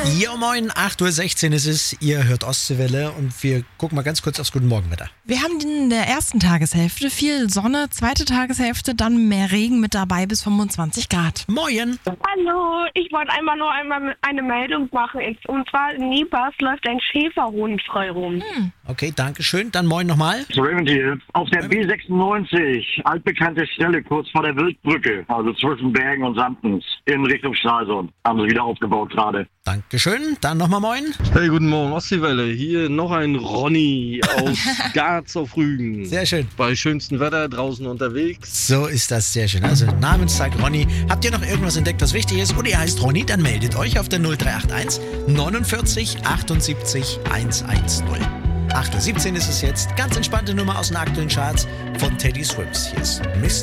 Ja, moin, 8.16 Uhr ist es. Ihr hört Ostseewelle und wir gucken mal ganz kurz aufs Guten Morgenwetter. Wir haben in der ersten Tageshälfte viel Sonne, zweite Tageshälfte dann mehr Regen mit dabei bis 25 Grad. Moin. Hallo, ich wollte einmal eine Meldung machen. Und zwar in Niebers läuft ein Schäferhund frei rum. Okay, danke schön. Dann moin nochmal. Raymond hier. Auf der B96, altbekannte Stelle kurz vor der Wildbrücke, also zwischen Bergen und Samtens, in Richtung Stralsund. Haben sie wieder aufgebaut gerade. Dankeschön. Dann nochmal moin. Hey, guten Morgen, Ostseewelle. Hier noch ein Ronny aus Garz auf Rügen. Sehr schön. Bei schönstem Wetter draußen unterwegs. So ist das, sehr schön. Also Namenstag Ronny. Habt ihr noch irgendwas entdeckt, was wichtig ist? Oder ihr heißt Ronny, dann meldet euch auf der 0381 49 78 110. 8.17 Uhr ist es jetzt. Ganz entspannte Nummer aus den aktuellen Charts von Teddy Swims. Hier ist Mr.